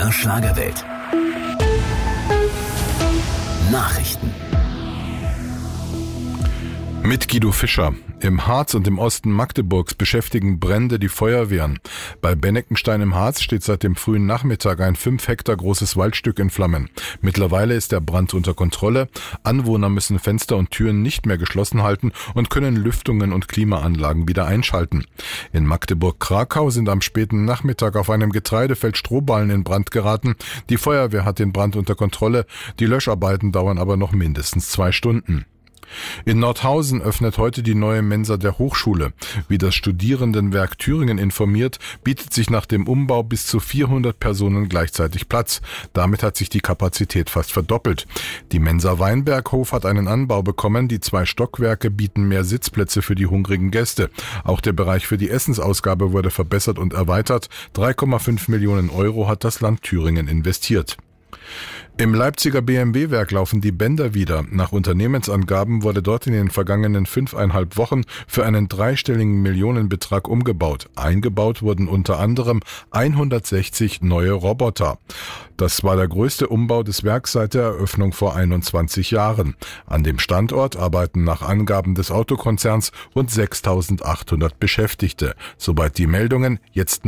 BR Schlagerwelt. Nachrichten. Mit Guido Fischer. Im Harz und im Osten Magdeburgs beschäftigen Brände die Feuerwehren. Bei Benneckenstein im Harz steht seit dem frühen Nachmittag ein 5 Hektar großes Waldstück in Flammen. Mittlerweile ist der Brand unter Kontrolle. Anwohner müssen Fenster und Türen nicht mehr geschlossen halten und können Lüftungen und Klimaanlagen wieder einschalten. In Magdeburg-Krakau sind am späten Nachmittag auf einem Getreidefeld Strohballen in Brand geraten. Die Feuerwehr hat den Brand unter Kontrolle. Die Löscharbeiten dauern aber noch mindestens 2 Stunden. In Nordhausen öffnet heute die neue Mensa der Hochschule. Wie das Studierendenwerk Thüringen informiert, bietet sich nach dem Umbau bis zu 400 Personen gleichzeitig Platz. Damit hat sich die Kapazität fast verdoppelt. Die Mensa Weinberghof hat einen Anbau bekommen. Die 2 Stockwerke bieten mehr Sitzplätze für die hungrigen Gäste. Auch der Bereich für die Essensausgabe wurde verbessert und erweitert. 3,5 Millionen Euro hat das Land Thüringen investiert. Im Leipziger BMW-Werk laufen die Bänder wieder. Nach Unternehmensangaben wurde dort in den vergangenen 5,5 Wochen für einen 3-stelligen Millionenbetrag umgebaut. Eingebaut wurden unter anderem 160 neue Roboter. Das war der größte Umbau des Werks seit der Eröffnung vor 21 Jahren. An dem Standort arbeiten nach Angaben des Autokonzerns rund 6.800 Beschäftigte. Soweit die Meldungen. Jetzt